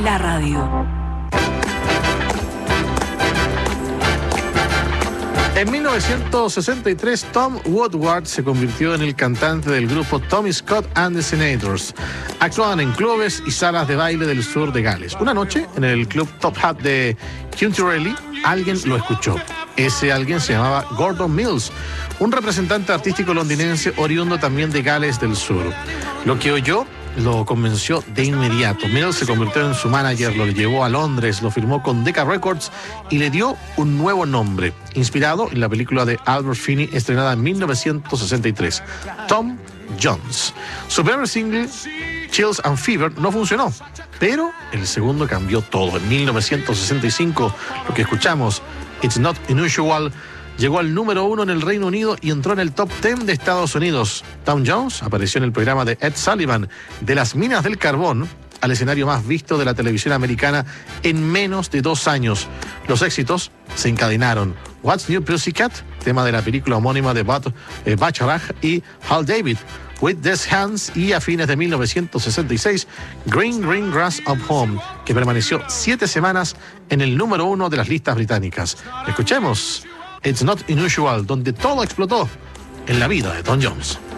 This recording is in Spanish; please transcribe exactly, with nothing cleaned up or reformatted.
en la radio. En mil novecientos sesenta y tres, Tom Woodward se convirtió en el cantante del grupo Tommy Scott and the Senators. Actuaban en clubes y salas de baile del sur de Gales. Una noche, en el club Top Hat de Cunterelly, alguien lo escuchó. Ese alguien se llamaba Gordon Mills, un representante artístico londinense oriundo también de Gales del Sur. Lo que oyó lo convenció de inmediato. Mills se convirtió en su manager, lo llevó a Londres, lo firmó con Decca Records y le dio un nuevo nombre, inspirado en la película de Albert Finney estrenada en mil novecientos sesenta y tres, Tom Jones. Su primer single, Chills and Fever, no funcionó, pero el segundo cambió todo. En mil novecientos sesenta y cinco, lo que escuchamos, It's Not Unusual, llegó al número uno en el Reino Unido y entró en el top diez de Estados Unidos. Tom Jones apareció en el programa de Ed Sullivan, de las minas del carbón al escenario más visto de la televisión americana en menos de dos años. Los éxitos se encadenaron. What's New Pussycat, tema de la película homónima de Bud eh, Bacharach y Hal David, With These Hands, y a fines de mil novecientos sesenta y seis, Green Green Grass of Home, que permaneció siete semanas en el número uno de las listas británicas. Escuchemos It's Not Unusual, donde todo explotó en la vida de Tom Jones.